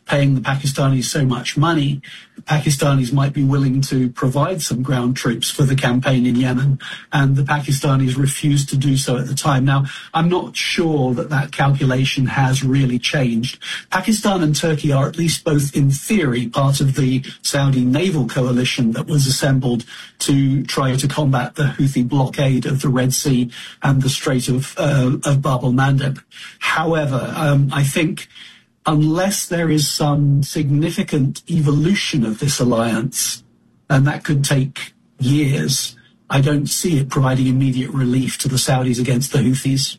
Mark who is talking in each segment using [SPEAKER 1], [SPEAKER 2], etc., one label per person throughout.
[SPEAKER 1] paying the Pakistanis so much money, the Pakistanis might be willing to provide some ground troops for the campaign in Yemen, and the Pakistanis refused to do so at the time. Now, I'm not sure that that calculation has really changed. Pakistan and Turkey are, at least both in theory, part of the Saudi naval coalition that was assembled to try to combat the Houthi blockade of the Red Sea and the Strait of Bab el-Mandeb. However, I think unless there is some significant evolution of this alliance, and that could take years, I don't see it providing immediate relief to the Saudis against the Houthis.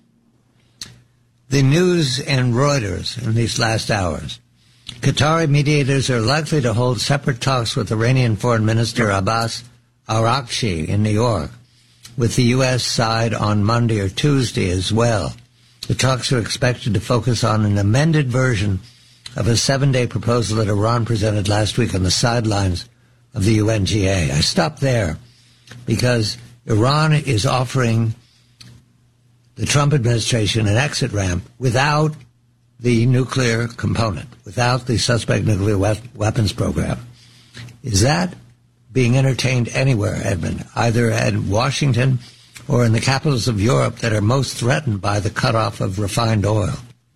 [SPEAKER 2] The news in Reuters in these last hours. Qatari mediators are likely to hold separate talks with Iranian Foreign Minister Abbas Araghchi in New York, with the U.S. side on Monday or Tuesday as well. The talks are expected to focus on an amended version of a 7-day proposal that Iran presented last week on the sidelines of the UNGA. I stopped there because Iran is offering the Trump administration an exit ramp without the nuclear component, without the suspect nuclear weapons program. Is that being entertained anywhere, Edmund, either at Washington or in the capitals of Europe that are most threatened by the cutoff of refined oil?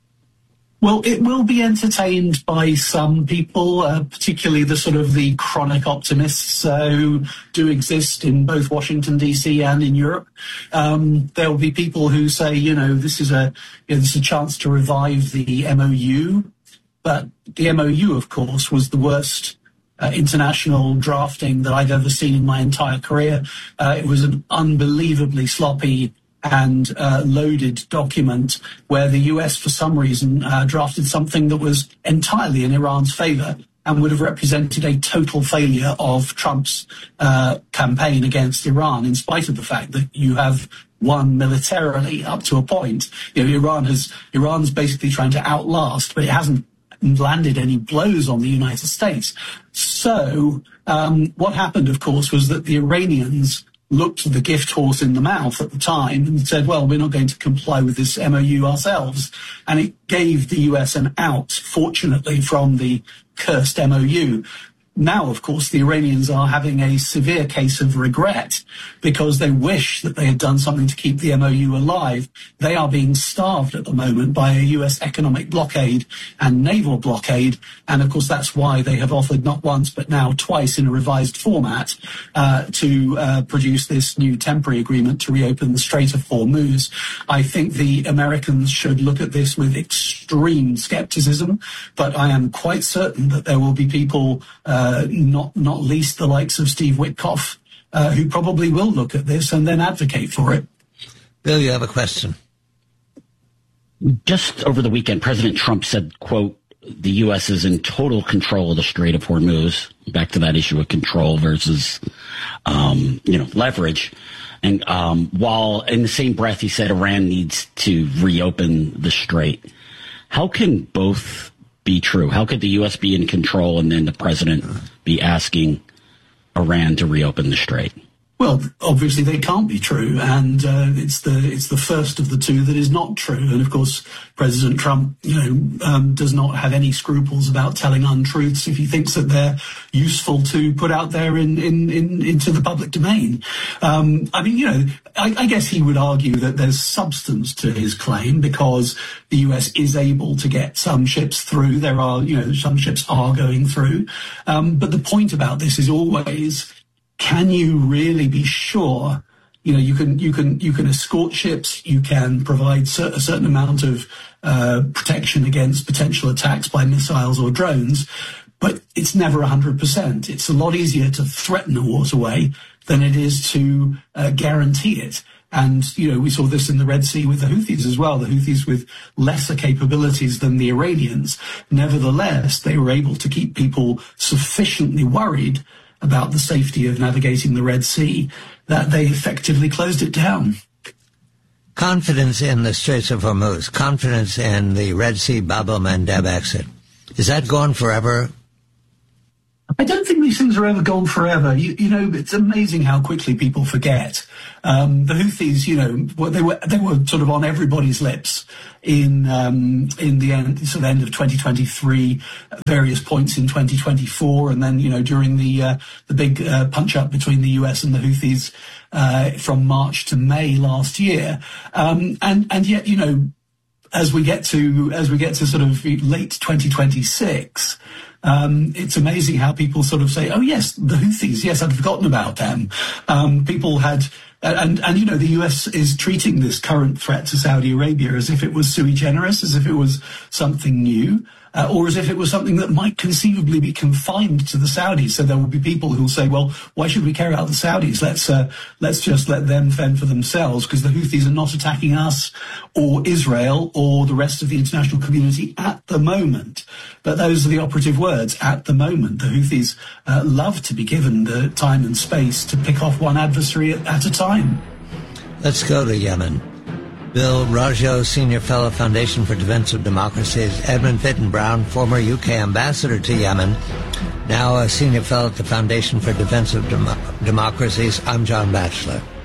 [SPEAKER 1] Well, it will be entertained by some people, particularly the sort of the chronic optimists who do exist in both Washington, D.C. and in Europe. There will be people who say, this is a chance to revive the MOU. But the MOU, of course, was the worst international drafting that I've ever seen in my entire career. It was an unbelievably sloppy and loaded document where the US, for some reason, drafted something that was entirely in Iran's favor and would have represented a total failure of Trump's campaign against Iran, in spite of the fact that you have won militarily up to a point. Iran's basically trying to outlast, but it hasn't landed any blows on the United States. So what happened, of course, was that the Iranians looked the gift horse in the mouth at the time and said, well, we're not going to comply with this MOU ourselves. And it gave the US an out, fortunately, from the cursed MOU. Now, of course, the Iranians are having a severe case of regret because they wish that they had done something to keep the MOU alive. They are being starved at the moment by a US economic blockade and naval blockade. And, of course, that's why they have offered not once but now twice in a revised format to produce this new temporary agreement to reopen the Strait of Hormuz. I think the Americans should look at this with extreme skepticism, but I am quite certain that there will be people not least the likes of Steve Witkoff, who probably will look at this and then advocate for it.
[SPEAKER 2] Bill, you have a question.
[SPEAKER 3] Just over the weekend, President Trump said, quote, the U.S. is in total control of the Strait of Hormuz. Back to that issue of control versus, leverage. And while in the same breath he said Iran needs to reopen the strait. How can both be true? How could the U.S. be in control and then the president be asking Iran to reopen the strait?
[SPEAKER 1] Well, obviously they can't be true, and it's the first of the two that is not true. And of course, President Trump, does not have any scruples about telling untruths if he thinks that they're useful to put out there into the public domain. I guess he would argue that there's substance to his claim because the U.S. is able to get some ships through. There are, some ships are going through, but the point about this is always, can you really be sure? You can escort ships, you can provide a certain amount of protection against potential attacks by missiles or drones, but it's never 100%. It's a lot easier to threaten a waterway than it is to guarantee it. And, we saw this in the Red Sea with the Houthis as well, the Houthis with lesser capabilities than the Iranians. Nevertheless, they were able to keep people sufficiently worried about the safety of navigating the Red Sea that they effectively closed it down.
[SPEAKER 2] Confidence in the Straits of Hormuz, confidence in the Red Sea Bab el-Mandeb exit, is that gone forever?
[SPEAKER 1] I don't think these things are ever gone forever. You know, it's amazing how quickly people forget. The Houthis, you know, they were sort of on everybody's lips in the end of 2023, at various points in 2024, and then, you know, during the big punch up between the US and the Houthis from March to May last year, and yet, you know, as we get to sort of late 2026. It's amazing how people sort of say, oh, yes, the Houthis, yes, I'd forgotten about them. People had, and you know, the US is treating this current threat to Saudi Arabia as if it was sui generis, as if it was something new, or as if it was something that might conceivably be confined to the Saudis. So there will be people who will say, well, why should we care about the Saudis? Let's just let them fend for themselves, because the Houthis are not attacking us or Israel or the rest of the international community at the moment. But those are the operative words, at the moment. The Houthis love to be given the time and space to pick off one adversary at a time.
[SPEAKER 2] Let's go to Yemen. Bill Raggio, Senior Fellow, Foundation for Defense of Democracies. Edmund Fitton-Brown, former UK ambassador to Yemen, now a Senior Fellow at the Foundation for Defense of Democracies. I'm John Batchelor.